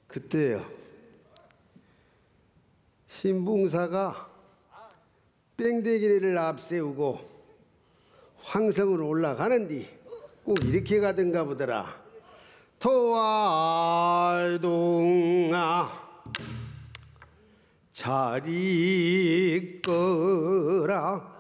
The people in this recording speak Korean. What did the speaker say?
그때요. 신봉사가 뺑대기를 앞세우고 황성으로 올라가는디 꼭 이렇게 가든가 보더라. 토알동아 잘 있거라.